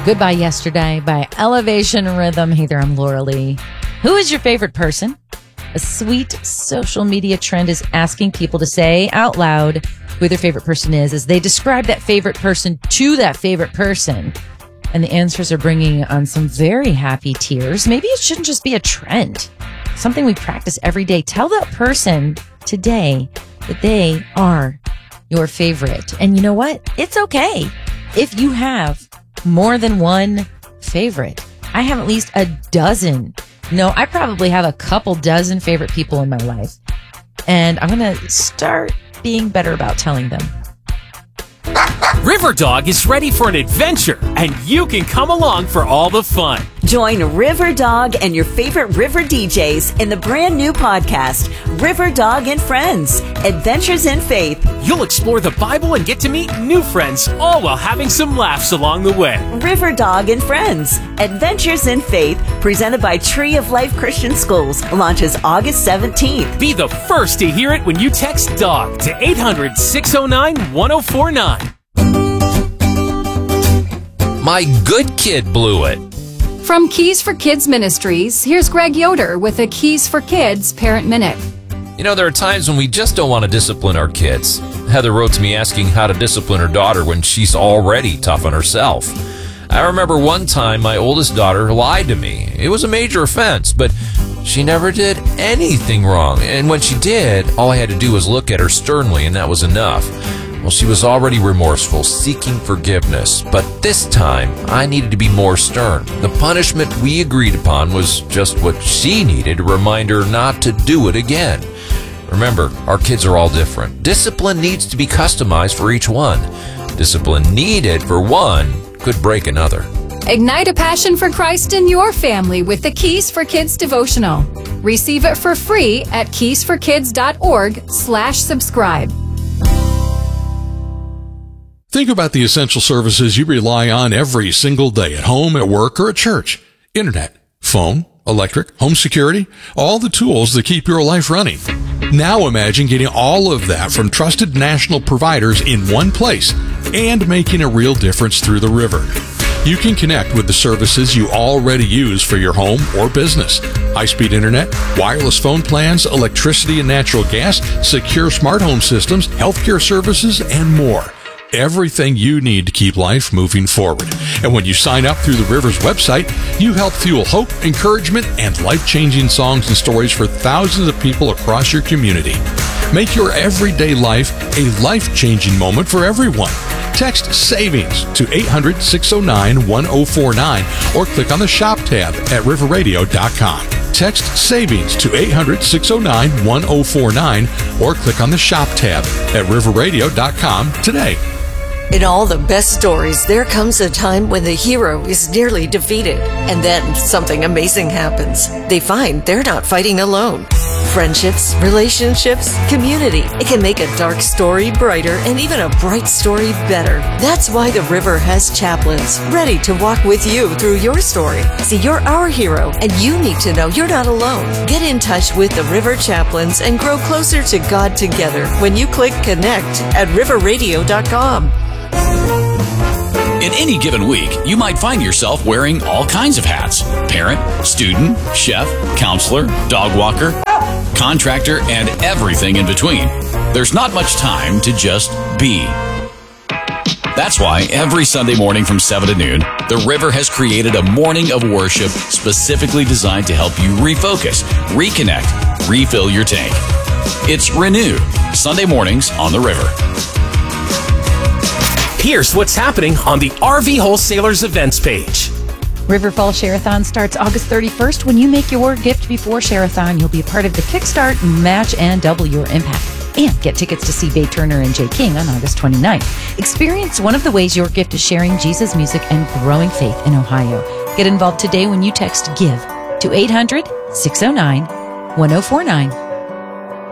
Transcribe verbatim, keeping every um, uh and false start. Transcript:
Goodbye Yesterday by Elevation Rhythm. Hey there, I'm Laura Lee. Who is your favorite person? A sweet social media trend is asking people to say out loud who their favorite person is as they describe that favorite person to that favorite person. And the answers are bringing on some very happy tears. Maybe it shouldn't just be a trend. Something we practice every day. Tell that person today that they are your favorite. And you know what? It's okay if you have more than one favorite. I have at least a dozen. No, I probably have a couple dozen favorite people in my life. And I'm going to start being better about telling them. River Dog is ready for an adventure, and you can come along for all the fun. Join River Dog and your favorite river D Js in the brand new podcast, River Dog and Friends, Adventures in Faith. You'll explore the Bible and get to meet new friends, all while having some laughs along the way. River Dog and Friends, Adventures in Faith, presented by Tree of Life Christian Schools, launches August seventeenth. Be the first to hear it when you text DOG to eight hundred, six oh nine, one oh four nine. My good kid blew it. From Keys for Kids Ministries, here's Greg Yoder with a Keys for Kids Parent Minute. You know, there are times when we just don't want to discipline our kids. Heather wrote to me asking how to discipline her daughter when she's already tough on herself. I remember one time my oldest daughter lied to me. It was a major offense, but she never did anything wrong. And when she did, all I had to do was look at her sternly, and that was enough. Well, she was already remorseful, seeking forgiveness, but this time I needed to be more stern. The punishment we agreed upon was just what she needed, a reminder not to do it again. Remember, our kids are all different. Discipline needs to be customized for each one. Discipline needed for one could break another. Ignite a passion for Christ in your family with the Keys for Kids devotional. Receive it for free at keys for kids dot org slash subscribe. Think about the essential services you rely on every single day at home, at work, or at church. Internet, phone, electric, home security, all the tools that keep your life running. Now imagine getting all of that from trusted national providers in one place and making a real difference through the river. You can connect with the services you already use for your home or business. High-speed internet, wireless phone plans, electricity and natural gas, secure smart home systems, healthcare services, and more. Everything you need to keep life moving forward. And when you sign up through the River's website, you help fuel hope, encouragement, and life-changing songs and stories for thousands of people across your community. Make your everyday life a life-changing moment for everyone. Text SAVINGS to eight hundred, six oh nine, one oh four nine or click on the Shop tab at river radio dot com. Text SAVINGS to eight hundred, six oh nine, one oh four nine or click on the Shop tab at river radio dot com today. In all the best stories, there comes a time when the hero is nearly defeated, and then something amazing happens. They find they're not fighting alone. Friendships, relationships, community. It can make a dark story brighter and even a bright story better. That's why the River has chaplains ready to walk with you through your story. See, you're our hero, and you need to know you're not alone. Get in touch with the River Chaplains and grow closer to God together when you click connect at river radio dot com. In any given week, you might find yourself wearing all kinds of hats. Parent, student, chef, counselor, dog walker, contractor, and everything in between. There's not much time to just be. That's why every Sunday morning from seven to noon, the River has created a morning of worship specifically designed to help you refocus, reconnect, refill your tank. It's Renew, Sunday mornings on the River. Here's what's happening on the R V Wholesalers events page. River Fall Share-a-thon starts August thirty-first. When you make your gift before Share-a-thon, you'll be a part of the Kickstart Match and Double Your Impact. And get tickets to see Bay Turner and Jay King on August twenty-ninth. Experience one of the ways your gift is sharing Jesus music and growing faith in Ohio. Get involved today when you text GIVE to eight hundred, six oh nine, one oh four nine